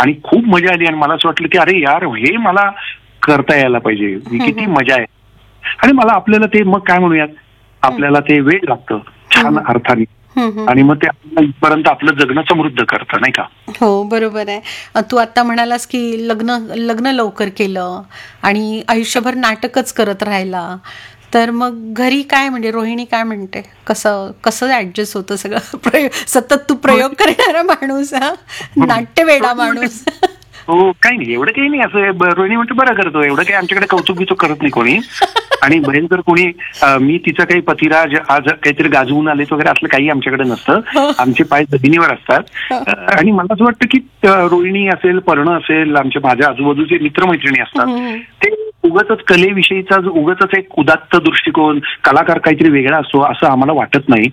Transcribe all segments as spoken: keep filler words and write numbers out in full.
आणि खूप मजा आली आणि मला असं वाटलं की अरे यार हे मला करता यायला पाहिजे, किती मजा आहे. आणि मला आपल्याला ते मग काय म्हणूयात, आपल्याला ते वेळ लागतं छान अर्थाने, आणि मग ते इथपर्यंत आपलं जगणं समृद्ध करतं, नाही का? हो, बरोबर आहे. तू आता म्हणालास की लग्न लग्न लवकर केलं आणि आयुष्यभर नाटकच करत राहिला, तर मग घरी काय म्हणजे रोहिणी काय म्हणते, कसं कसं ऍडजस्ट होतं सगळं? प्रयोग सतत तू प्रयोग करणारा माणूस, हा नाट्यवेडा माणूस. हो, काही नाही, एवढं काही नाही. असं रोहिणी म्हणते बरं करतो, एवढं काही आमच्याकडे कौतुक बिचूक करत नाही कोणी. आणि भयंकर कोणी मी तिचं काही पतिराज आज काहीतरी गाजवून आलेच वगैरे असलं काही आमच्याकडे नसतं. आमचे पाय जमिनीवर असतात. आणि मला असं वाटतं की रोहिणी असेल, पर्ण असेल, आमच्या माझ्या आजूबाजूचे मित्रमैत्रिणी असतात, ते उगाचच कलेविषयीचा उगाचच एक उदात्त दृष्टिकोन, कलाकार काहीतरी वेगळा असतो असं आम्हाला वाटत नाही.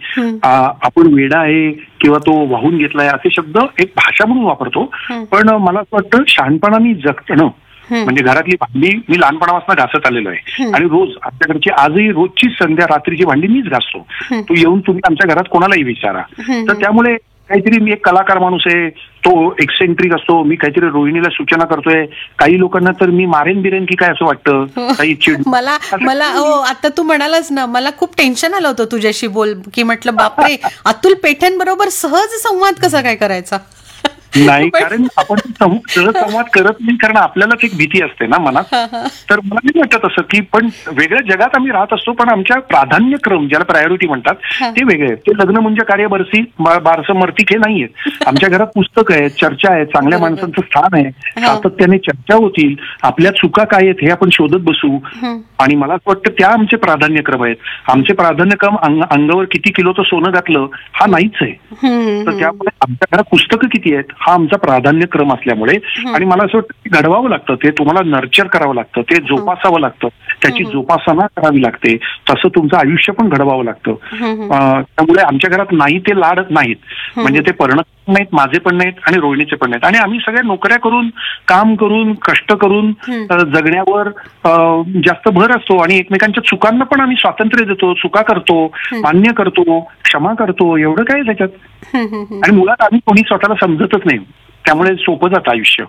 आपण वेडा आहे किंवा तो वाहून घेतलाय असे शब्द एक भाषा म्हणून वापरतो, पण मला असं वाटतं शहाणपणाने जगणं म्हणजे घरातली भांडी मी लहानपणापासून घासत आलेलो आहे आणि रोज आमच्याकडची आजही रोजची संध्या रात्रीची भांडी मीच घासतो. तू येऊन तुम्ही आमच्या घरात कोणालाही विचारा. तर त्यामुळे काहीतरी मी एक कलाकार माणूस आहे, तो एक्सेंट्रिक असतो, मी काहीतरी रोहिणीला सूचना करतोय, काही लोकांना तर मी मारेन बिरेन की काय असं वाटतं, काही चिड. मला मला हो आता तू म्हणालास ना, मला खूप टेन्शन आलं होतं तुझ्याशी बोल की म्हटलं बापरे अतुल पेठेंबरोबर सहज संवाद कसा काय करायचा. नाही, कारण आपण सहसंवाद करत नाही, कारण आपल्यालाच एक भीती असते ना मनात. तर मला नाही वाटत असं की, पण वेगळ्या जगात आम्ही राहत असतो, पण आमच्या प्राधान्यक्रम ज्याला प्रायोरिटी म्हणतात ते वेगळे. ते लग्न म्हणजे कार्य बरसी बारसं मर्तिक हे नाहीये. आमच्या घरात पुस्तकं आहेत, चर्चा आहे, चांगल्या माणसांचं स्थान आहे, सातत्याने चर्चा होतील, आपल्या चुका काय आहेत हे आपण शोधत बसू. आणि मला असं वाटतं त्या आमचे प्राधान्यक्रम आहेत. आमचे प्राधान्यक्रम अंगावर किती किलोचं सोनं घातलं हा नाहीच आहे. तर त्यामुळे आमच्या घरात पुस्तकं किती आहेत हा आमचा प्राधान्यक्रम असल्यामुळे, आणि मला असं वाटतं घडवावं लागतं, ते तुम्हाला नर्चर करावं लागतं, ते जोपासावं लागतं, त्याची जोपासना करावी लागते, तसं तुमचं आयुष्य पण घडवावं लागतं. त्यामुळे आमच्या घरात नाही ते लाड नाहीत, म्हणजे ते पर्ण नाहीत, माझे पण नाहीत आणि रोहिणीचे पण नाहीत. आणि आम्ही सगळ्या नोकऱ्या करून, काम करून, कष्ट करून जगण्यावर जास्त भर असतो आणि एकमेकांच्या चुकांना पण आम्ही स्वातंत्र्य देतो, चुका करतो, मान्य करतो, क्षमा करतो, एवढं काय त्याच्यात. आणि मुळात आम्ही कोणी स्वतःला समजतच नाही, त्यामुळे सोपं जातं आयुष्य.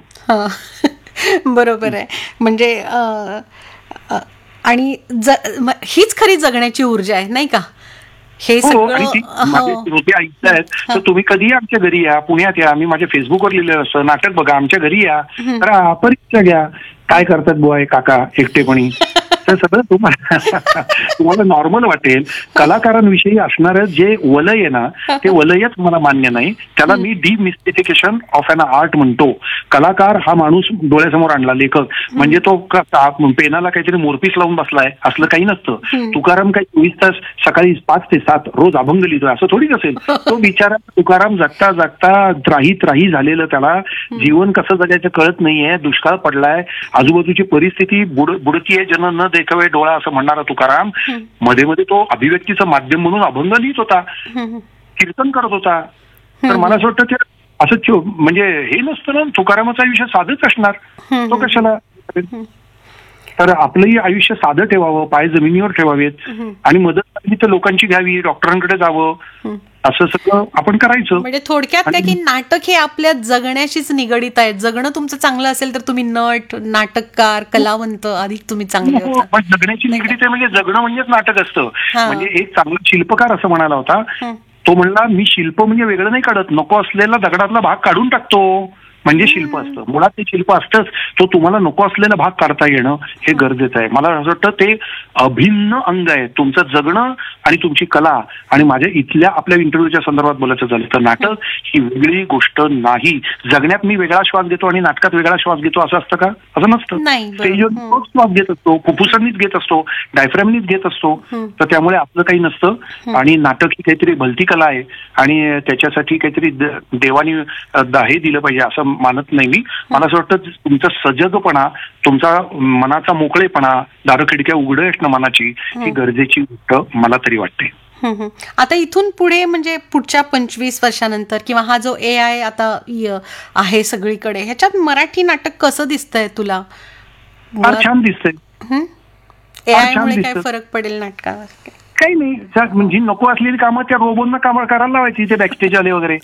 बरोबर आहे. म्हणजे आणि हीच खरी जगण्याची ऊर्जा आहे, नाही का? हे सगळं श्रोते ऐकतायत तर तुम्ही कधी आमच्या घरी या, पुण्यात या, आम्ही माझ्या फेसबुकवर लिहिलेलं असतं, नाटक बघा, आमच्या घरी या, तर परीक्षा घ्या, काय करतात बुवा काका एकटेपणी, तर सगळं तुम्हाला तुम्हाला नॉर्मल वाटेल. कलाकारांविषयी असणारं जे वलय आहे ना, ते वलयच मला मान्य नाही. त्याला मी डिमिस्टिफिकेशन ऑफ अन आर्ट म्हणतो. कलाकार हा माणूस डोळ्यासमोर आणला, लेखक म्हणजे तो पेनाला काहीतरी मोरपीस लावून बसलाय असलं काही नसतं. तुकाराम काही चोवीस तास सकाळी पाच ते सात रोज अभंग लिहितोय असं थोडीच असेल. तो बिचारा तुकाराम जगता जगता त्राही त्राही झालेलं, त्याला जीवन कसं जगायचं कळत नाहीये, दुष्काळ पडलाय, आजूबाजूची परिस्थिती बुडतीये, जन न देखावे डोळा असं म्हणणारा तुकाराम मध्ये मध्ये तो अभिव्यक्तीचं माध्यम म्हणून अभंग लिहित होता, कीर्तन करत होता. तर मला असं वाटतं की असं म्हणजे हे नसतं ना, तुकारामाचं आयुष्य साधंच असणार, तो कशाला. तर आपलंही आयुष्य साधं ठेवावं, पाय जमिनीवर ठेवावेत आणि मदत लागली तर लोकांची घ्यावी, डॉक्टरांकडे जावं, असं सगळं आपण करायचं. म्हणजे थोडक्यात काय की नाटक हे आपल्या जगण्याशीच निगडीत आहे. जगणं तुमचं चांगलं असेल तर तुम्ही नट, नाटककार, कलावंत अधिक तुम्ही चांगले होता. पण जगण्याची निगडीत आहे म्हणजे जगणं म्हणजेच नाटक असतं. म्हणजे एक चांगला शिल्पकार असं म्हणाला होता, तो म्हणला मी शिल्प म्हणजे वेगळं नाही काढत, नको असलेला दगडातला भाग काढून टाकतो म्हणजे शिल्प असतं. मुळात ते शिल्प असतंच, तो तुम्हाला नको असलेला भाग काढता येणं हे गरजेचं आहे. मला असं वाटतं ते अभिन्न अंग आहे तुमचं जगणं आणि तुमची कला. आणि माझ्या इथल्या आपल्या इंटरव्ह्यूच्या संदर्भात बोलायचं झालं तर नाटक ही वेगळी गोष्ट नाही. जगण्यात मी वेगळा श्वास घेतो आणि नाटकात वेगळा श्वास घेतो असं असतं का? असं नसतं. स्टेजवर तोच श्वास घेत असतो, फुफ्फुसांनीच घेत असतो, डायफ्रॅमनीच घेत असतो. तर त्यामुळे आपलं काही नसतं. आणि नाटक ही काहीतरी भलती कला आहे आणि त्याच्यासाठी काहीतरी देवानी दाहे दिलं पाहिजे असं मानत नाही मी. मला असं वाटतं तुमचा सजगपणा, तुमचा मनाचा मोकळेपणा, दार खिडक्या उघडं असणं मनाची ही गरजेची गोष्ट मला तरी वाटते. आता इथून पुढे म्हणजे पुढच्या पंचवीस वर्षानंतर किंवा हा जो ए आय आता आहे सगळीकडे, ह्याच्यात मराठी नाटक कसं दिसतंय तुला? फार छान दिसतंय. ए आय मुळे काय फरक पडेल नाटकावर? काही नाही, म्हणजे नको असलेली कामं त्या रोबोंना काम करायला लावायची, ते बॅकस्टेज आले वगैरे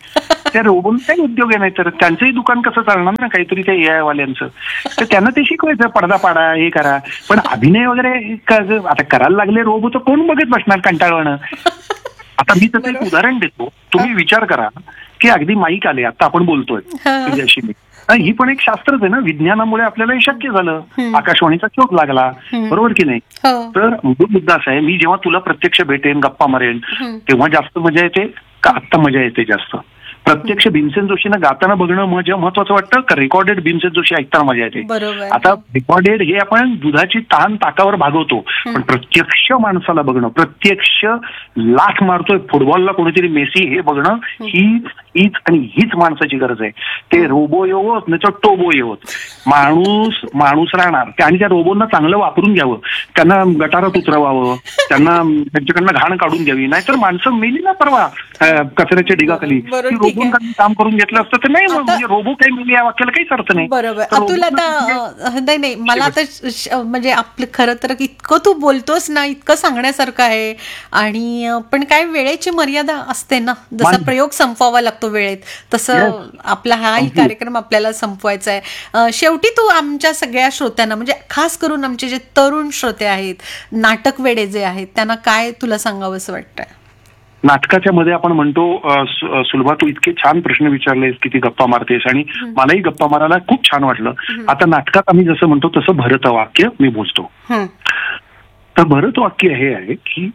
त्या रोबोट काही उद्योग आहे, नाही तर त्यांचंही दुकान कसं चालणार ना, काहीतरी त्या ए आय वाल्यांचं. तर त्यांना ते शिकवायचं, पडदा पाडा, हे करा. पण अभिनय वगैरे आता करायला लागले रोबो, तर कोण बघत बसणार कंटाळवाणं. आता मी त्याचं एक उदाहरण देतो. तुम्ही विचार करा की अगदी माईक आले, आता आपण बोलतोय तुझ्याशी मी, ही पण एक शास्त्रच आहे ना. विज्ञानामुळे आपल्याला हे शक्य झालं. आकाशवाणीचा शोध लागला, बरोबर की नाही. तर मूळ मुद्दा असा आहे, मी जेव्हा तुला प्रत्यक्ष भेटेन, गप्पा मारेन, तेव्हा जास्त मजा येते का आत्ता मजा येते जास्त? प्रत्यक्ष भीमसेन जोशींना गाताना बघणं मजा महत्वाचं वाटतं का रेकॉर्डेड भीमसेन जोशी ऐकताना मजा येते? आता रेकॉर्डेड हे आपण दुधाची तहान ताकावर भागवतो, पण प्रत्यक्ष माणसाला बघणं, प्रत्यक्ष लाख मारतोय फुटबॉलला कोणीतरी मेसी, हे बघणं ही हीच आणि हीच माणसाची गरज आहे. ते रोबो येवत नाही तर टोबो येवत, माणूस माणूस राहणार. आणि त्या रोबोंना चांगलं वापरून घ्यावं, त्यांना गटारात उतरवावं, त्यांना त्यांच्याकडनं घाण काढून घ्यावी. नाहीतर माणसं मेली ना परवा कचऱ्याच्या ढिगाखाली, रोबोन काम करून घेतलं असतं तर नाही. म्हणजे रोबो काही मेली या वाक्याला काहीच अर्थ नाही. बरोबर. अतुल, आता नाही नाही मला आता म्हणजे आपलं खरं तर इतकं तू बोलतोस ना, इतकं सांगण्यासारखं आहे. आणि पण काय वेळेची मर्यादा असते ना, जसा प्रयोग संपवावा लागतो वेळेत, तसं आपला हाही कार्यक्रम आपल्याला संपवायचा आहे. शेवटी तू आमच्या सगळ्या श्रोत्यांना, म्हणजे खास करून आमचे जे तरुण श्रोते आहेत, नाटक वेडे जे आहेत, त्यांना काय तुला सांगावं असं वाटतंय? नाटकाच्या मध्ये आपण म्हणतो, सुलभा तू इतके छान प्रश्न विचारलेस, किती गप्पा मारतेस, आणि मलाही गप्पा मारायला खूप छान वाटलं. आता नाटकात आम्ही जसं म्हणतो तसं भरतवाक्य मी बोलतो. तर भरतवाक्य हे आहे की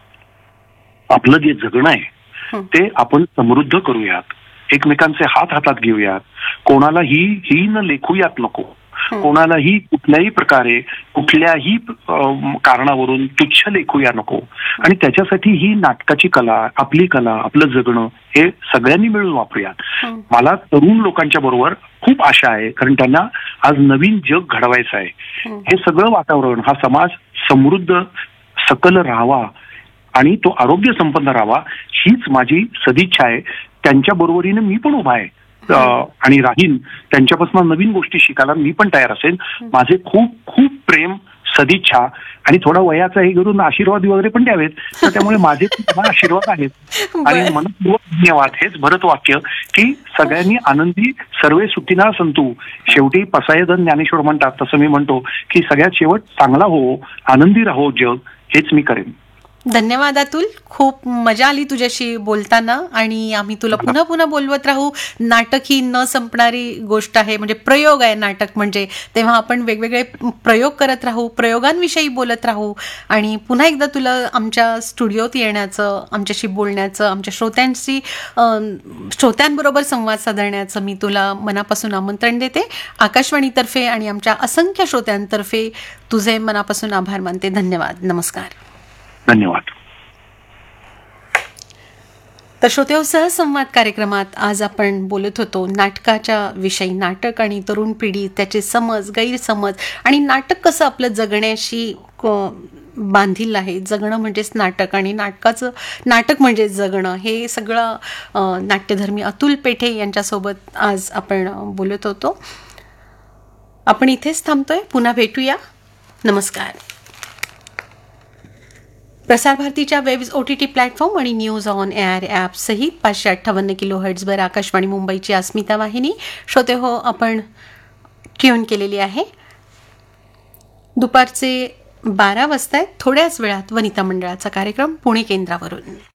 आपलं जे जगणं आहे ते आपण समृद्ध करूयात, एकमेकांचे हात हातात घेऊयात, कोणालाही ही न लेखूयात नको, कोणालाही कुठल्याही प्रकारे कुठल्याही कारणावरून तुच्छ लेखूया नको. आणि त्याच्यासाठी ही नाटकाची कला, आपली कला, आपलं जगणं हे सगळ्यांनी मिळून वापरूयात. मला तरुण लोकांच्या बरोबर खूप आशा आहे, कारण त्यांना आज नवीन जग घडवायचं आहे. हे सगळं वातावरण, हा समाज समृद्ध सकल राहावा आणि तो आरोग्य संपन्न राहावा, हीच माझी सदिच्छा आहे. त्यांच्या बरोबरीने मी पण उभा आहे आणि राहीन. त्यांच्यापासून नवीन गोष्टी शिकायला मी पण तयार असेल. माझे खूप खूप प्रेम, सदिच्छा आणि थोडा वयाचा हे करून आशीर्वाद वगैरे पण द्यावेत. तर त्यामुळे माझे आशीर्वाद आहेत आणि मनपूर्वक धन्यवाद. हेच भरतवाक्य की सगळ्यांनी आनंदी, सर्वे सुखीना संतू. शेवटी पसायदन ज्ञानेश्वर म्हणतात, तसं मी म्हणतो की सगळ्यात शेवट चांगला हो, आनंदी राहो जग, हेच मी करेन. धन्यवाद अतुल, खूप मजा आली तुझ्याशी बोलताना आणि आम्ही तुला पुन्हा पुन्हा बोलवत राहू. नाटक ही न संपणारी गोष्ट आहे, म्हणजे प्रयोग आहे नाटक म्हणजे, तेव्हा आपण वेगवेगळे प्रयोग करत राहू, प्रयोगांविषयी बोलत राहू. आणि पुन्हा एकदा तुला आमच्या स्टुडिओत येण्याचं, आमच्याशी बोलण्याचं, आमच्या श्रोत्यांशी श्रोत्यांबरोबर संवाद साधण्याचं मी तुला मनापासून आमंत्रण देते. आकाशवाणीतर्फे आणि आमच्या असंख्य श्रोत्यांतर्फे तुझे मनापासून आभार मानते. धन्यवाद. नमस्कार. धन्यवाद. तर श्रोतेहो, सहसंवाद कार्यक्रमात आज आपण बोलत होतो नाटकाच्या विषयी. नाटक आणि तरुण पिढी, त्याचे समज, गैरसमज आणि नाटक कसं आपलं जगण्याशी बांधील आहे. जगणं म्हणजेच नाटक आणि नाटकाचं नाटक म्हणजे जगणं, हे सगळं नाट्यधर्मी अतुल पेठे यांच्यासोबत आज आपण बोलत होतो. आपण इथेच थांबतोय, पुन्हा भेटूया. नमस्कार. प्रसार भारतीच्या web O T T platform आणि न्यूज ऑन एअर ॲप सहित पाचशे अठ्ठावन्न किलो हर्ट्झवर आकाशवाणी मुंबईची अस्मिता वाहिनी श्रोते हो आपण ट्यून केलेली आहे. दुपारचे बारा वाजता थोड्याच वेळात वनिता मंडळाचा कार्यक्रम पुणे केंद्रावरून.